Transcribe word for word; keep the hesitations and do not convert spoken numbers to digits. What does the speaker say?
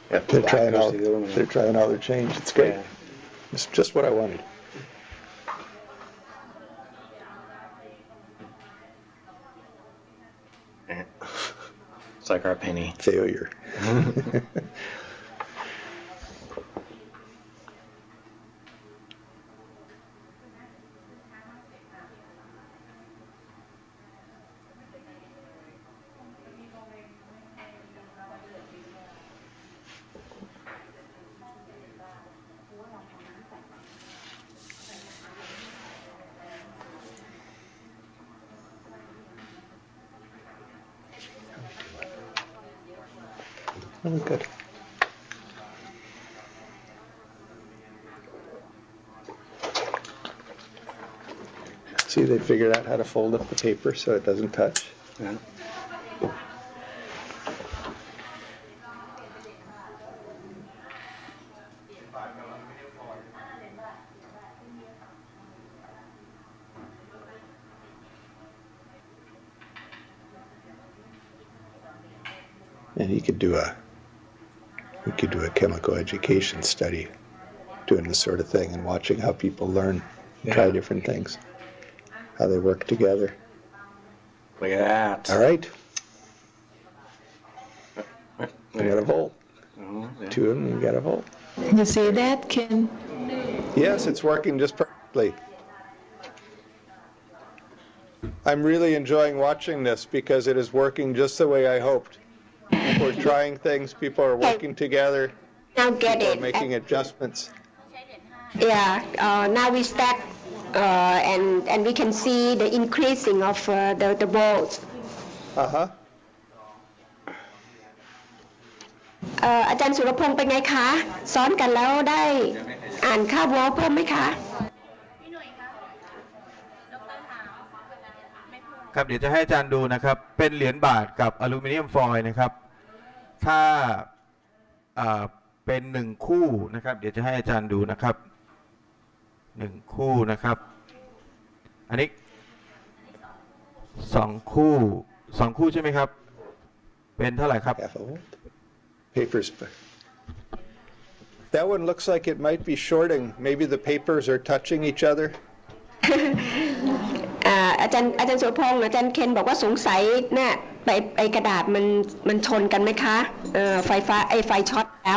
Yeah, They're black trying goes out. to the aluminum. They're trying out their change. It's great. Yeah. It's just what I wanted. It's like our penny. Failure. Oh, good. See, they figured out how to fold up the paper so it doesn't touch. Yeah. And he could do a, we could do a chemical education study, doing this sort of thing and watching how people learn, Yeah. try different things, how they work together. Look at that. All right. There. We got a volt. Oh, yeah. Two of them, we got a volt. You see that, Ken? Yes, it's working just perfectly. I'm really enjoying watching this because it is working just the way I hoped. People are trying things, people are working together, Now get people are it. making adjustments. Yeah, uh, now we start uh, and and we can see the increasing of uh, the the volts. Uh-huh. เอ่ออาจารย์สุรพงษ์เป็นไงคะซ้อนกันแล้วได้อ่านค่าโวลต์เพิ่มไหมคะครับเดี๋ยวจะให้อาจารย์ดูนะครับเป็นเหรียญบาทกับอลูมิเนียมฟอยล์นะครับถ้าเป็นหนึ่งคู่นะครับเดี๋ยวจะให้อาจารย์ดูนะครับหนึ่งคู่นะครับอันนี้สองคู่สองคู่ใช่ไหมครับเป็นเท่าไหร่ครับ Half a volt. Papers. That one looks like it might be shorting. Maybe the papers are touching each other. อาจารย์อาจารย์สุรพงษ์อาจารย์เคนบอกว่าสงสัยเนี่ยไอ้ไอ้กระดาษมันมันชนกันไหมคะไฟฟ้าไอ้ไฟช็อตแล้ว